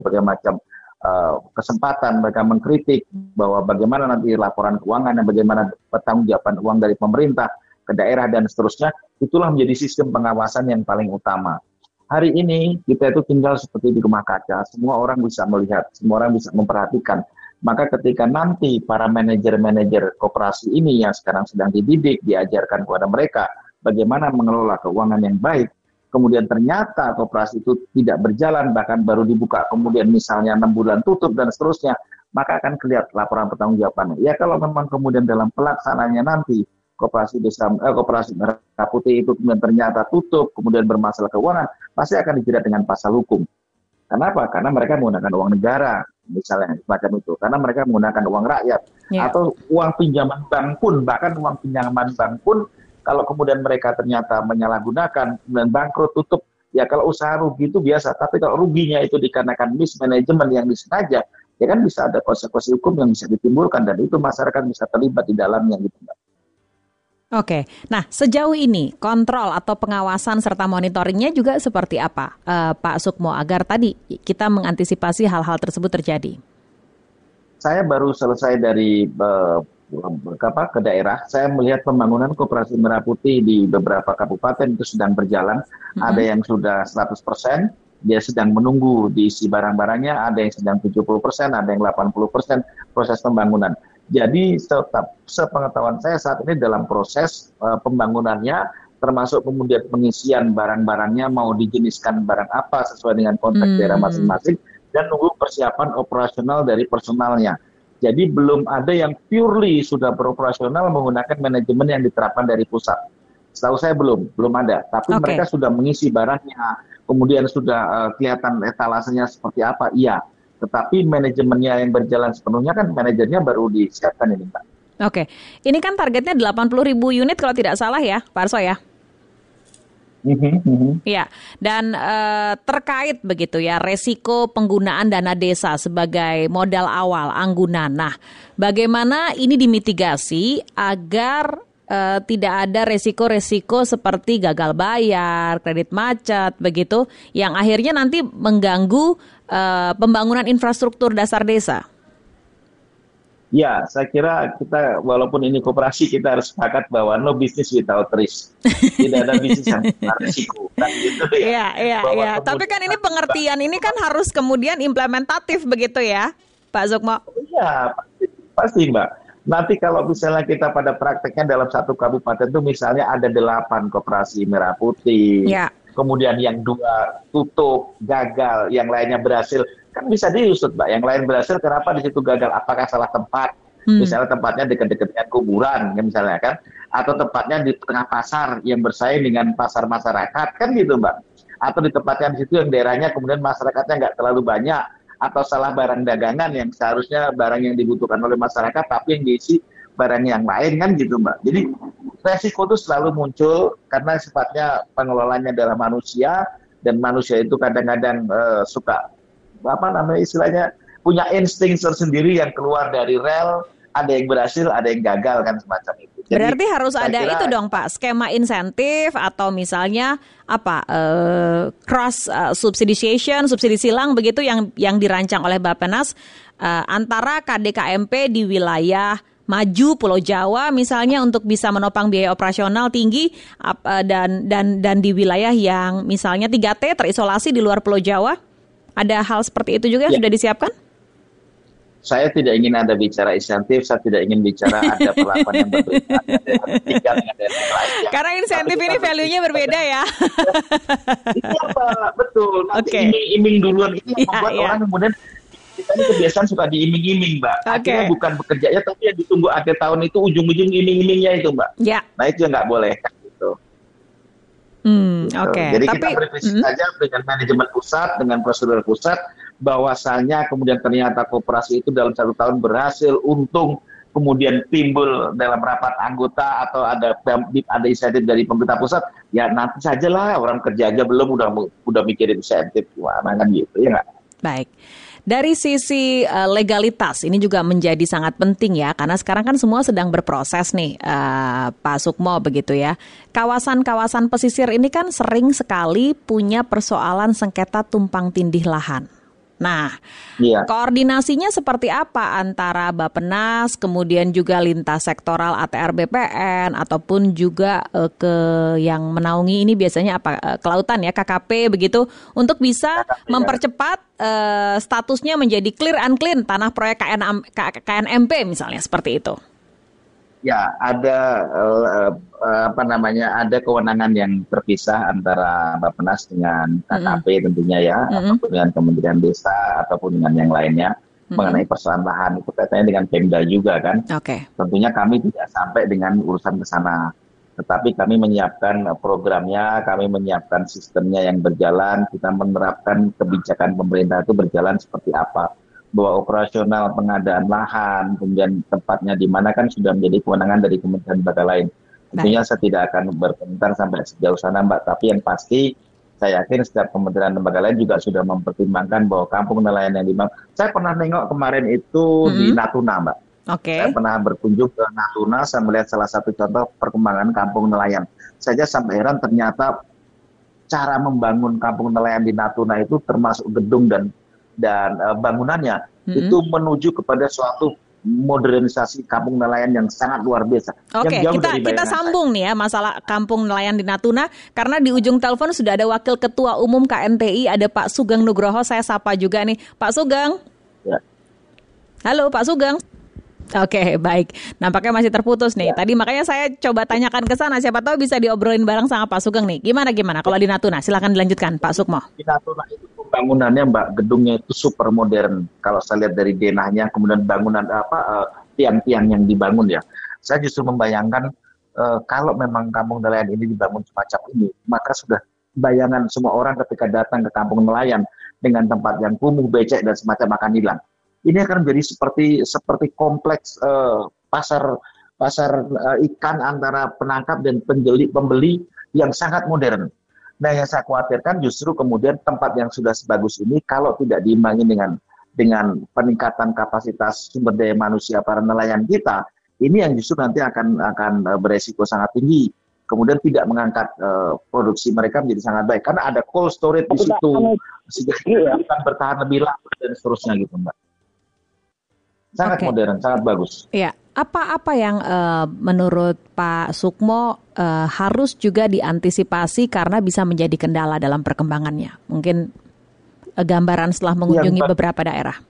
berbagai macam kesempatan mereka mengkritik bahwa bagaimana nanti laporan keuangan dan bagaimana pertanggungjawaban uang dari pemerintah ke daerah dan seterusnya, itulah menjadi sistem pengawasan yang paling utama. Hari ini kita itu tinggal seperti di rumah kaca, semua orang bisa melihat, semua orang bisa memperhatikan. Maka ketika nanti para manajer-manajer koperasi ini yang sekarang sedang dididik, diajarkan kepada mereka bagaimana mengelola keuangan yang baik, kemudian ternyata koperasi itu tidak berjalan, bahkan baru dibuka, kemudian misalnya 6 bulan tutup dan seterusnya, maka akan kelihatan laporan pertanggungjawabannya. Ya kalau memang kemudian dalam pelaksanaannya nanti koperasi Merah Putih itu kemudian ternyata tutup, kemudian bermasalah keuangan, pasti akan dijerat dengan pasal hukum. Kenapa? Karena mereka menggunakan uang negara, misalnya semacam itu. Karena mereka menggunakan uang rakyat, atau uang pinjaman bank pun, bahkan uang pinjaman bank pun, kalau kemudian mereka ternyata menyalahgunakan, kemudian bangkrut, tutup, ya kalau usaha rugi itu biasa. Tapi kalau ruginya itu dikarenakan mismanagement yang disengaja, ya kan bisa ada konsekuensi hukum yang bisa ditimbulkan, dan itu masyarakat bisa terlibat di dalamnya gitu. Oke, nah sejauh ini kontrol atau pengawasan serta monitoringnya juga seperti apa, Pak Sukmo, agar tadi kita mengantisipasi hal-hal tersebut terjadi? Saya baru selesai dari ke daerah, saya melihat pembangunan koperasi Merah Putih di beberapa kabupaten itu sedang berjalan. Ada yang sudah 100%, dia sedang menunggu diisi barang-barangnya, ada yang sedang 70%, ada yang 80% proses pembangunan. Jadi sepengetahuan saya saat ini dalam proses pembangunannya, termasuk kemudian pengisian barang-barangnya, mau dijeniskan barang apa sesuai dengan konteks daerah masing-masing, dan nunggu persiapan operasional dari personalnya. Jadi belum ada yang purely sudah beroperasional menggunakan manajemen yang diterapkan dari pusat. Setahu saya belum ada. Tapi mereka sudah mengisi barangnya, kemudian sudah kelihatan etalasenya seperti apa, iya. Tetapi manajemennya yang berjalan sepenuhnya kan manajernya baru disiapkan ini, Pak. Oke, ini kan targetnya 80.000 unit kalau tidak salah ya, Pak Arso ya? Ya, dan terkait begitu ya resiko penggunaan dana desa sebagai modal awal anggunan. Nah, bagaimana ini dimitigasi agar tidak ada resiko-resiko seperti gagal bayar, kredit macet begitu, yang akhirnya nanti mengganggu pembangunan infrastruktur dasar desa? Ya, saya kira kita walaupun ini koperasi, kita harus sepakat bahwa no business without risk. Tidak ada bisnis yang tanpa risiko. Kan gitu ya. Iya. Tapi kan ini pengertian ini kan harus kemudian implementatif begitu ya, Pak Sukmo? Iya, pasti Mbak. Nanti kalau misalnya kita pada prakteknya dalam satu kabupaten itu misalnya ada 8 koperasi Merah Putih. Ya. Kemudian yang 2 tutup, gagal, yang lainnya berhasil. Kan bisa diusut, Mbak. Yang lain berhasil, kenapa di situ gagal? Apakah salah tempat? Misalnya tempatnya dekat-dekat dengan kuburan, ya misalnya kan? Atau tempatnya di tengah pasar yang bersaing dengan pasar masyarakat, kan gitu, Mbak? Atau di tempatnya di situ yang daerahnya kemudian masyarakatnya nggak terlalu banyak, atau salah barang dagangan yang seharusnya barang yang dibutuhkan oleh masyarakat, tapi yang diisi barang yang lain, kan gitu, Mbak. Jadi resiko itu selalu muncul karena sifatnya pengelolanya adalah manusia, dan manusia itu kadang-kadang suka istilahnya punya insting tersendiri yang keluar dari rel, ada yang berhasil, ada yang gagal kan semacam itu. Jadi, berarti harus ada itu dong Pak, skema insentif atau misalnya cross subsidization, subsidi silang begitu yang dirancang oleh Bappenas antara KDKMP di wilayah maju Pulau Jawa misalnya untuk bisa menopang biaya operasional tinggi dan di wilayah yang misalnya 3T terisolasi di luar Pulau Jawa. Ada hal seperti itu juga yang sudah disiapkan? Saya tidak ingin ada bicara insentif, saya tidak ingin bicara ada perlakuan yang berbeda. Karena insentif ini value-nya berbeda ya. Iya Pak, betul. Nanti iming-iming duluan itu membuat orang kemudian kita ini kebiasaan suka diiming-iming, Mbak. Akhirnya bukan bekerjanya, tapi yang ditunggu akhir tahun itu ujung-ujung iming-imingnya itu, Mbak. Ya. Nah itu yang nggak boleh. Jadi kita berpikir saja dengan manajemen pusat, dengan prosedur pusat, bahwasanya kemudian ternyata koperasi itu dalam 1 tahun berhasil, untung, kemudian timbul dalam rapat anggota atau ada insentif dari pemerintah pusat, ya nanti sajalah orang kerja aja belum udah mikirin insentif, gimana kan gitu ya nggak? Baik. Dari sisi legalitas ini juga menjadi sangat penting ya, karena sekarang kan semua sedang berproses nih Pak Sukmo begitu ya. Kawasan-kawasan pesisir ini kan sering sekali punya persoalan sengketa tumpang tindih lahan. Nah, Iya. koordinasinya seperti apa antara Bappenas, kemudian juga lintas sektoral ATR BPN, ataupun juga ke yang menaungi ini biasanya apa, kelautan ya, KKP begitu, untuk bisa mempercepat statusnya menjadi clear and clean tanah proyek KNMP misalnya, seperti itu. Ya, ada ada kewenangan yang terpisah antara Bappenas dengan KKP tentunya ya, ataupun dengan Kementerian Desa ataupun dengan yang lainnya mengenai persoalan lahan itu kaitannya dengan Pemda juga kan. Oke. Tentunya kami tidak sampai dengan urusan ke sana, tetapi kami menyiapkan programnya, kami menyiapkan sistemnya yang berjalan, kita menerapkan kebijakan pemerintah itu berjalan seperti apa. Bahwa operasional pengadaan lahan, kemudian tempatnya di mana kan sudah menjadi kewenangan dari kementerian lembaga lain. Tentunya saya tidak akan berkomentar sampai sejauh sana, Mbak. Tapi yang pasti saya yakin setiap kementerian lembaga lain juga sudah mempertimbangkan bahwa kampung nelayan yang dibangun. Saya pernah nengok kemarin itu di Natuna, Mbak. Oke. Saya pernah berkunjung ke Natuna, saya melihat salah satu contoh perkembangan kampung nelayan. Saya sampai heran ternyata cara membangun kampung nelayan di Natuna itu termasuk gedung dan bangunannya itu menuju kepada suatu modernisasi kampung nelayan yang sangat luar biasa. Oke, kita sambung nih ya masalah kampung nelayan di Natuna, karena di ujung telepon sudah ada Wakil Ketua Umum KNTI, ada Pak Sugeng Nugroho. Saya sapa juga nih, Pak Sugeng. Ya. Halo Pak Sugeng. Oke, baik. Nampaknya masih terputus nih. Tadi makanya saya coba tanyakan ke sana, siapa tahu bisa diobrolin bareng sama Pak Sugeng nih. Gimana kalau di Natuna? Silakan dilanjutkan, Pak Sukmo. Di Natuna itu bangunannya, Mbak, gedungnya itu super modern. Kalau saya lihat dari denahnya, kemudian bangunan tiang-tiang yang dibangun ya. Saya justru membayangkan kalau memang kampung nelayan ini dibangun semacam ini, maka sudah bayangan semua orang ketika datang ke kampung nelayan dengan tempat yang kumuh, becek dan semacam akan hilang. Ini akan menjadi seperti kompleks pasar ikan antara penangkap dan pembeli yang sangat modern. Nah, yang saya khawatirkan justru kemudian tempat yang sudah sebagus ini kalau tidak diimbangi dengan peningkatan kapasitas sumber daya manusia para nelayan kita, ini yang justru nanti akan beresiko sangat tinggi. Kemudian tidak mengangkat produksi mereka menjadi sangat baik karena ada cold storage di situ sehingga akan bertahan lebih lama dan seterusnya gitu, Mbak. Sangat modern, sangat bagus. Iya, apa yang menurut Pak Sukmo harus juga diantisipasi karena bisa menjadi kendala dalam perkembangannya? Mungkin gambaran setelah mengunjungi beberapa daerah.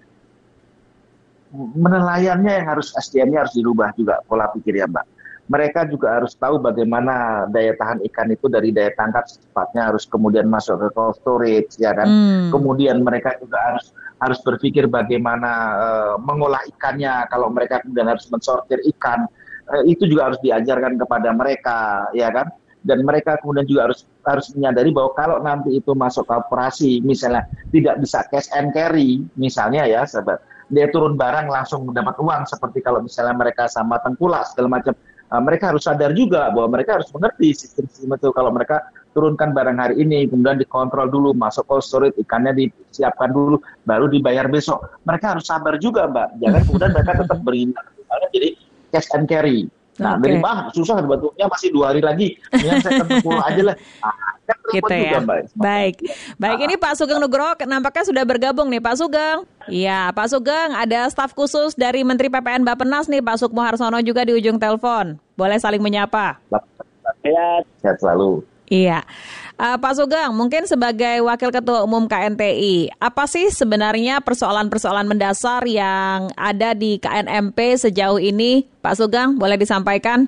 Menelayannya yang SDM-nya harus dirubah juga pola pikirnya, Mbak. Mereka juga harus tahu bagaimana daya tahan ikan itu dari daya tangkap secepatnya harus kemudian masuk ke cold storage, ya kan? Kemudian mereka juga harus berpikir bagaimana mengolah ikannya. Kalau mereka kemudian harus mensortir ikan, itu juga harus diajarkan kepada mereka, ya kan? Dan mereka kemudian juga harus menyadari bahwa kalau nanti itu masuk ke operasi, misalnya tidak bisa cash and carry, misalnya ya, sahabat, dia turun barang langsung mendapat uang seperti kalau misalnya mereka sama tengkulak segala macam. Mereka harus sadar juga bahwa mereka harus mengerti sistem itu. Kalau mereka turunkan barang hari ini, kemudian dikontrol dulu, masuk cold storage, ikannya disiapkan dulu, baru dibayar besok. Mereka harus sabar juga, Mbak. Jangan kemudian mereka tetap beringat. Jadi cash and carry. Nah, dari susah sebetulnya masih 2 hari lagi. Ini saya pulang aja lah. Gitu ya. Baik. Ini Pak Sugeng Nugroho nampaknya sudah bergabung nih, Pak Sugeng. Iya, Pak Sugeng, ada staf khusus dari Menteri PPN Bappenas nih, Pak Sukmo Harsono juga di ujung telepon. Boleh saling menyapa. Ya, sehat selalu. Iya. Pak Sugeng, mungkin sebagai Wakil Ketua Umum KNTI, apa sih sebenarnya persoalan-persoalan mendasar yang ada di KNMP sejauh ini? Pak Sugeng, boleh disampaikan?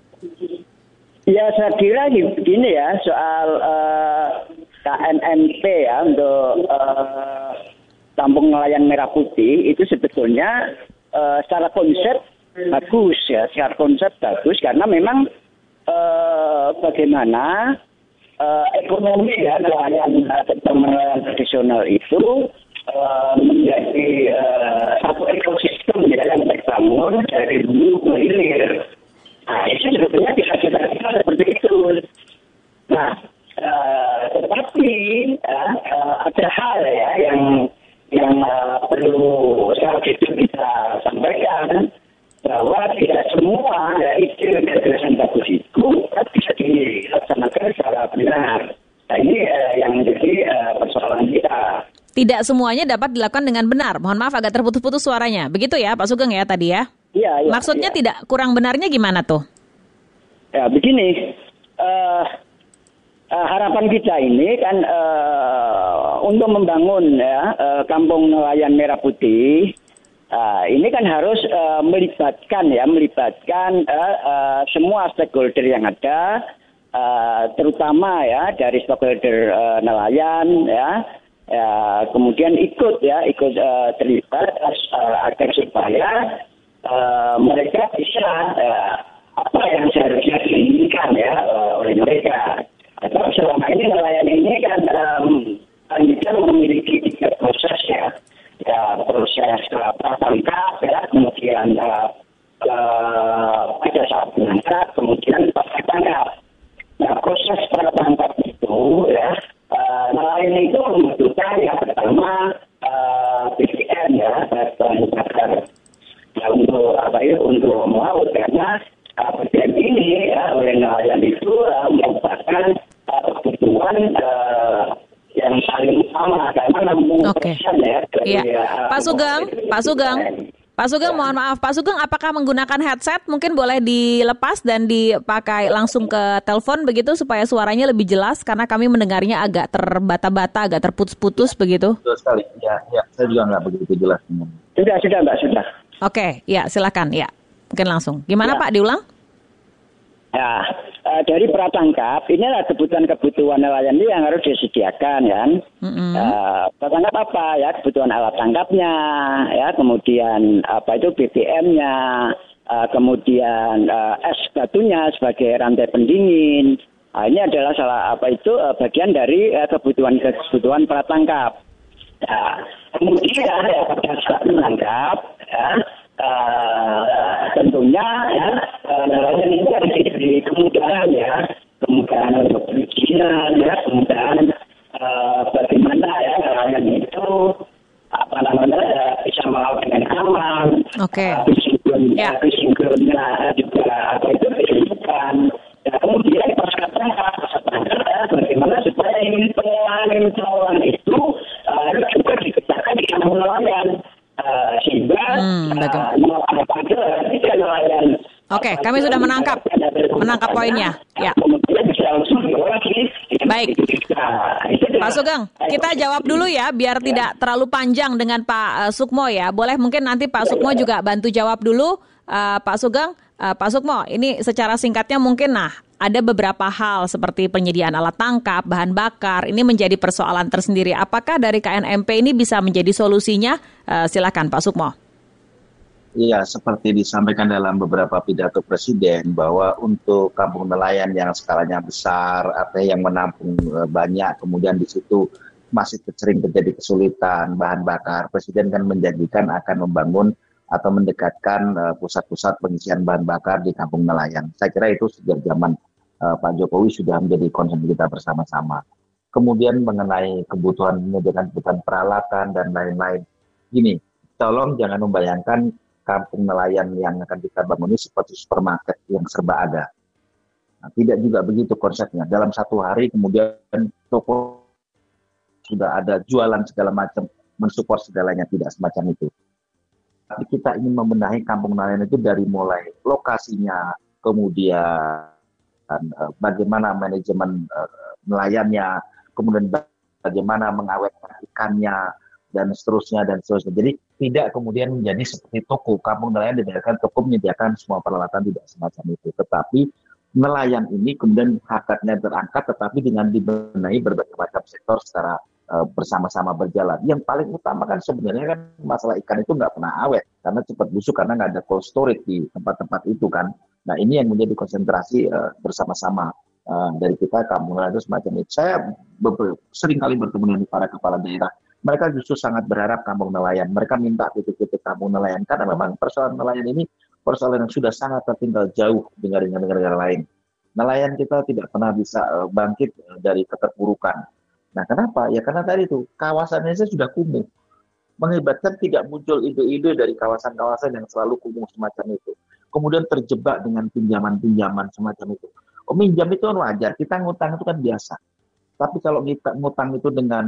Ya, saya kira begini ya, soal KNMP ya, untuk Kampung Nelayan Merah Putih, itu sebetulnya secara konsep bagus ya, karena memang bagaimana ekonomi ya nelayan tradisional itu menjadi satu ekosistem yang terbangun dari hulu ke hilir. Nah, itu sebetulnya bisa kita seperti itu. Nah, tetapi ada hal ya yang perlu secara jujur kita sampaikan, bahwa tidak semua ide gagasan bagus itu bisa dilaksanakan secara benar. Nah, ini yang menjadi persoalan kita. Tidak semuanya dapat dilakukan dengan benar. Mohon maaf agak terputus-putus suaranya. Begitu ya Pak Sugeng ya tadi ya? Iya. Maksudnya tidak kurang benarnya gimana tuh? Ya begini, harapan kita ini kan untuk membangun kampung nelayan merah putih. Ini kan harus melibatkan semua stakeholder yang ada, terutama ya dari stakeholder nelayan kemudian ikut terlibat agar supaya mereka bisa apa yang seharusnya diinginkan oleh mereka. Atau selama ini nelayan ini kan kita memiliki 3 proses proses tangkap kemudian pada saat menangkap, kemudian pasca tangkap. Nah, proses tangkap itu nelayan itu membutuhkan yang pertama BBM bahan bakar untuk melaut, karena BBM ini oleh nelayan itu merupakan kebutuhan yang paling utama karena 60% dari Pak Sugeng, mohon maaf Pak Sugeng, apakah menggunakan headset? Mungkin boleh dilepas dan dipakai langsung ke telepon begitu supaya suaranya lebih jelas, karena kami mendengarnya agak terbata-bata, agak terputus-putus begitu. Betul sekali. Ya, saya juga nggak begitu jelas. Sudah Mbak, sudah. Oke, ya silakan ya. Mungkin langsung. Gimana Pak, diulang? Ya, dari pratangkap ini adalah kebutuhan nelayan ini yang harus disediakan kan. Pratangkap apa ya? Kebutuhan alat tangkapnya, kemudian BBM-nya, kemudian es batunya sebagai rantai pendingin. Ini adalah bagian dari kebutuhan pratangkap. Kemudian pada saat menangkap, tentunya nelayan ini ada di kemudahan untuk perizinan, kemudahan bagaimana nelayan itu bisa melaut dengan aman. Kesinkronnya juga itu ditunjukkan. Kemudian pasca tangkap bagaimana supaya pengelolaan itu juga diketahui di kampung nelayan. Sehingga nelayan. Oke, kami sudah menangkap poinnya. Ya. Baik, Pak Sugeng, kita jawab dulu ya, biar tidak terlalu panjang dengan Pak Sukmo ya. Boleh mungkin nanti Pak Sukmo juga bantu jawab dulu, Pak Sugeng. Pak Sukmo, ini secara singkatnya mungkin ada beberapa hal seperti penyediaan alat tangkap, bahan bakar, ini menjadi persoalan tersendiri. Apakah dari KNMP ini bisa menjadi solusinya? Silakan Pak Sukmo. Iya, seperti disampaikan dalam beberapa pidato Presiden bahwa untuk kampung nelayan yang skalanya besar, artinya yang menampung banyak, kemudian di situ masih sering terjadi kesulitan bahan bakar, Presiden kan menjanjikan akan membangun atau mendekatkan pusat-pusat pengisian bahan bakar di kampung nelayan. Saya kira itu sejak zaman Pak Jokowi sudah menjadi concern kita bersama-sama. Kemudian mengenai menyediakan kebutuhan peralatan dan lain-lain. Gini, tolong jangan membayangkan kampung nelayan yang akan kita bangun ini seperti supermarket yang serba ada. Nah, tidak juga begitu konsepnya. Dalam satu hari kemudian toko sudah ada jualan segala macam, mensupport segalanya, tidak semacam itu. Tapi kita ingin membenahi kampung nelayan itu dari mulai lokasinya, kemudian bagaimana manajemen nelayannya, kemudian bagaimana mengawetkan ikannya, dan seterusnya. Jadi tidak kemudian menjadi seperti toko. Kampung nelayan didirikan toko menyediakan semua peralatan, tidak semacam itu. Tetapi nelayan ini kemudian haknya terangkat, tetapi dengan dibenahi berbagai macam sektor secara bersama-sama berjalan. Yang paling utama kan sebenarnya kan masalah ikan itu nggak pernah awet, karena cepat busuk karena nggak ada cold storage di tempat-tempat itu kan. Nah ini yang menjadi konsentrasi bersama-sama dari kita kampung nelayan itu semacam itu. Saya sering kali bertemu dengan para kepala daerah. Mereka justru sangat berharap kampung nelayan. Mereka minta titik-titik kampung nelayan karena memang persoalan nelayan ini persoalan yang sudah sangat tertinggal jauh dengan negara-negara lain. Nelayan kita tidak pernah bisa bangkit dari keterpurukan. Nah, kenapa? Ya karena tadi itu kawasannya sudah kumuh. Mengibatkan tidak muncul ide-ide dari kawasan-kawasan yang selalu kumuh semacam itu. Kemudian terjebak dengan pinjaman-pinjaman semacam itu. Minjam itu kan wajar, kita ngutang itu kan biasa. Tapi kalau kita ngutang itu dengan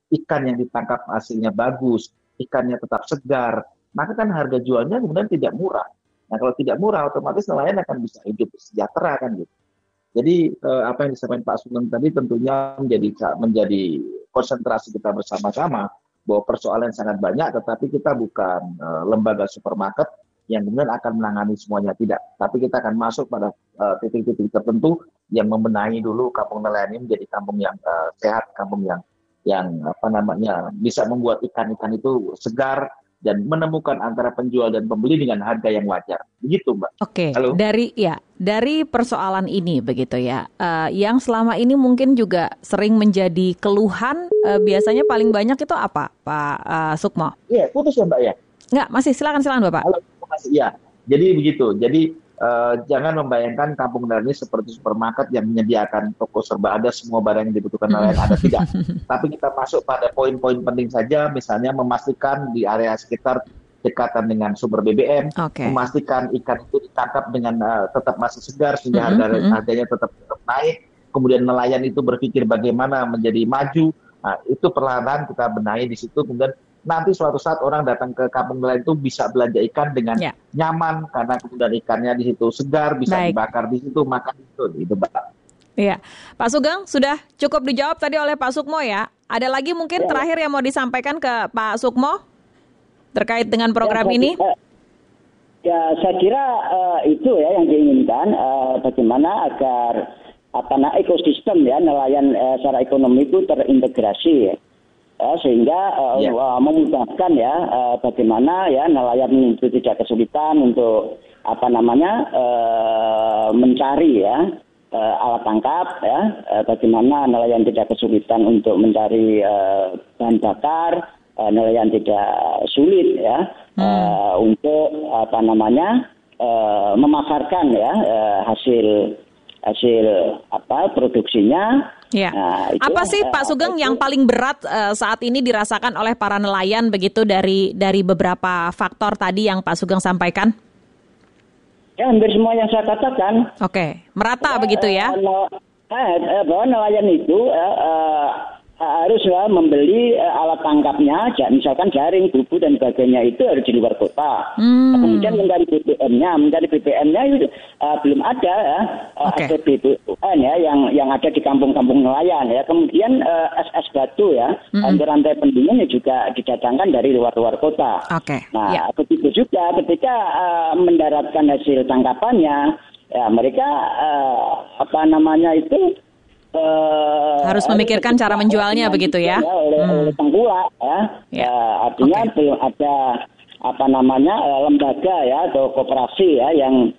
ikan yang ditangkap hasilnya bagus, ikannya tetap segar, maka kan harga jualnya kemudian tidak murah. Nah kalau tidak murah, otomatis nelayan akan bisa hidup sejahtera kan gitu. Jadi apa yang disampaikan Pak Sugeng tadi tentunya menjadi konsentrasi kita bersama-sama bahwa persoalan sangat banyak, tetapi kita bukan lembaga supermarket yang kemudian akan menangani semuanya, tidak. Tapi kita akan masuk pada titik-titik tertentu yang membenahi dulu kampung nelayan ini menjadi kampung yang sehat, kampung yang bisa membuat ikan-ikan itu segar dan menemukan antara penjual dan pembeli dengan harga yang wajar. Begitu, Mbak. Oke, Halo? dari persoalan ini begitu ya, yang selama ini mungkin juga sering menjadi keluhan, biasanya paling banyak itu apa, Pak Sukmo? Iya, putus ya, Mbak ya? Enggak, masih silakan Bapak. Halo, masih ya. Jadi begitu. Jadi jangan membayangkan kampung nelayan ini seperti supermarket yang menyediakan toko serba ada, semua barang yang dibutuhkan nelayan ada, tidak. Tapi kita masuk pada poin-poin penting saja, misalnya memastikan di area sekitar dekatan dengan sumber BBM, memastikan ikan itu ditangkap dengan tetap masih segar sehingga harganya tetap naik. Kemudian nelayan itu berpikir bagaimana menjadi maju. Nah, itu perlahan kita benahi di situ. Kemudian nanti suatu saat orang datang ke kampung nelayan itu bisa belanja ikan dengan nyaman karena kemudian ikannya di situ segar, bisa dibakar di situ, makan itu, Mbak. Iya, Pak Sugeng sudah cukup dijawab tadi oleh Pak Sukmo ya. Ada lagi mungkin terakhir yang mau disampaikan ke Pak Sukmo terkait dengan program ini? Ya, saya kira itu ya yang diinginkan, bagaimana agar ekosistem ya nelayan secara ekonomi itu terintegrasi ya. Sehingga memudahkan ya bagaimana ya nelayan itu tidak kesulitan untuk mencari ya alat tangkap ya, bagaimana nelayan tidak kesulitan untuk mencari bahan bakar, nelayan tidak sulit ya untuk memasarkan ya hasil produksinya. Ya. Nah, apa sih Pak Sugeng yang paling berat saat ini dirasakan oleh para nelayan begitu dari beberapa faktor tadi yang Pak Sugeng sampaikan? Ya, hampir semua yang saya katakan. Oke, merata begitu ya? Bahwa nelayan itu harus membeli alat tangkapnya, misalkan jaring, bubu dan sebagainya itu harus di luar kota. Kemudian mencari BBM-nya itu belum ada ya, ada BBM ya yang ada di kampung-kampung nelayan ya. Kemudian SS batu ya, rantai pendingin juga didatangkan dari luar kota. Nah, begitu juga ketika mendaratkan hasil tangkapannya, ya mereka harus memikirkan cara menjualnya begitu ya? Oleh pengguna ya. Artinya belum ada lembaga ya atau koperasi ya yang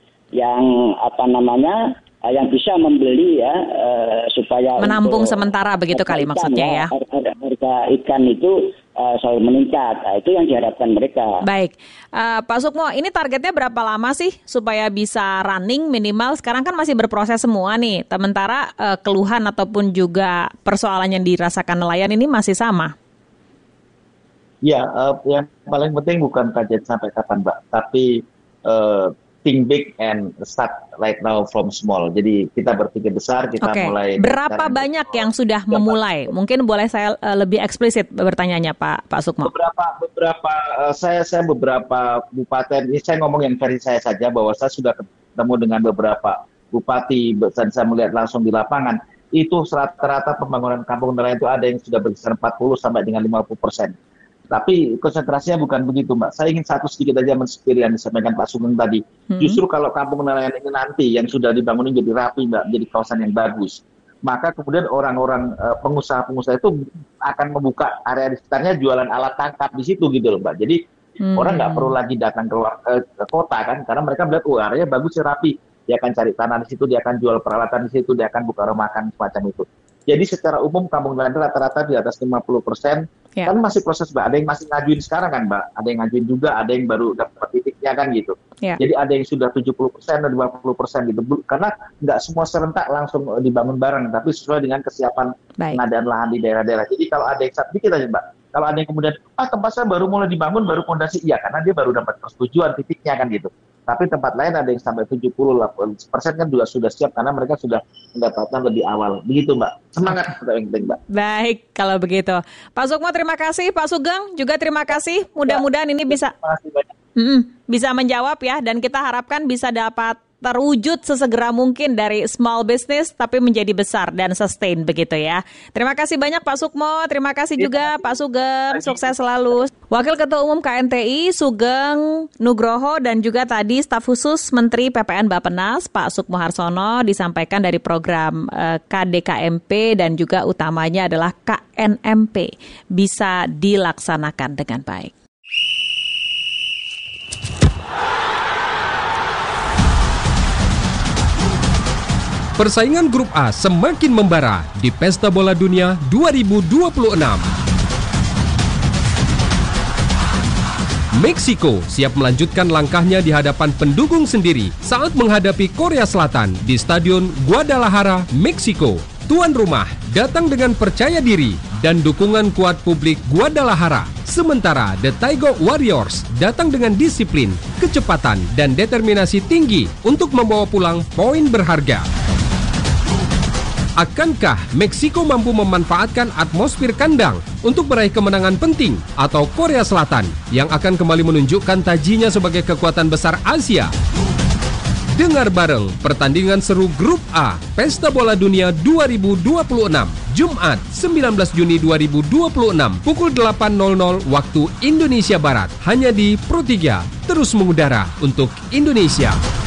bisa membeli ya supaya menampung sementara begitu kali maksudnya ya. Harga ikan itu selalu meningkat. Nah, itu yang diharapkan mereka. Baik, Pak Sukmo, ini targetnya berapa lama sih supaya bisa running minimal? Sekarang kan masih berproses semua nih. Sementara keluhan ataupun juga persoalan yang dirasakan nelayan ini masih sama. Ya, yang paling penting bukan target sampai kapan, Mbak, tapi think big and start right now from small. Jadi kita berpikir besar, kita mulai. Berapa banyak yang sudah memulai? Mungkin boleh saya lebih eksplisit bertanyanya, Pak Sukmo. Saya beberapa kabupaten. Ini saya ngomong yang versi saya saja bahwa saya sudah ketemu dengan beberapa bupati dan saya melihat langsung di lapangan. Itu rata-rata pembangunan kampung nelayan itu ada yang sudah berkisar 40 sampai dengan 50%. Tapi konsentrasinya bukan begitu, Mbak. Saya ingin sedikit aja menspir yang disampaikan Pak Sugeng tadi. Justru kalau kampung nelayan ini nanti yang sudah dibangun jadi rapi, Mbak, jadi kawasan yang bagus, maka kemudian orang-orang pengusaha-pengusaha itu akan membuka area di sekitarnya jualan alat tangkap di situ gitu loh, Mbak. Jadi orang nggak perlu lagi datang ke kota kan, karena mereka melihat areanya bagus, rapi. Dia akan cari tanah di situ, dia akan jual peralatan di situ, dia akan buka rumah makan semacam itu. Jadi secara umum kampung nelayan rata-rata di atas 50%. Kan masih proses, Mbak. Ada yang masih ngajuin sekarang kan, Mbak. Ada yang ngajuin juga, ada yang baru dapat titiknya kan gitu. Jadi ada yang sudah 70% dan 50% gitu. Karena nggak semua serentak langsung dibangun bareng, tapi sesuai dengan kesiapan pengadaan lahan di daerah-daerah. Jadi kalau ada yang dikit aja, Mbak. Kalau ada yang kemudian, tempat saya baru mulai dibangun, baru fondasi, iya, karena dia baru dapat persetujuan titiknya kan gitu. Tapi tempat lain ada yang sampai 70% kan juga sudah siap karena mereka sudah mendapatkan lebih awal. Begitu Mbak. Semangat Mbak. Baik, kalau begitu. Pak Sukmo terima kasih, Pak Sugeng juga terima kasih. Mudah-mudahan ini bisa menjawab ya, dan kita harapkan bisa dapat terwujud sesegera mungkin dari small business tapi menjadi besar dan sustain begitu ya. Terima kasih banyak Pak Sukmo, terima kasih juga Pak Sugeng, sukses selalu. Wakil Ketua Umum KNTI Sugeng Nugroho dan juga tadi staf khusus Menteri PPN Bappenas Pak Sukmo Harsono disampaikan dari program KDKMP dan juga utamanya adalah KNMP bisa dilaksanakan dengan baik. Persaingan Grup A semakin membara di Pesta Bola Dunia 2026. Meksiko siap melanjutkan langkahnya di hadapan pendukung sendiri saat menghadapi Korea Selatan di Stadion Guadalajara, Meksiko. Tuan rumah datang dengan percaya diri dan dukungan kuat publik Guadalajara. Sementara The Tiger Warriors datang dengan disiplin, kecepatan, dan determinasi tinggi untuk membawa pulang poin berharga. Akankah Meksiko mampu memanfaatkan atmosfer kandang untuk meraih kemenangan penting atau Korea Selatan yang akan kembali menunjukkan tajinya sebagai kekuatan besar Asia? Dengar bareng pertandingan seru Grup A Pesta Bola Dunia 2026 Jumat 19 Juni 2026 pukul 8.00 waktu Indonesia Barat hanya di Pro 3 terus mengudara untuk Indonesia.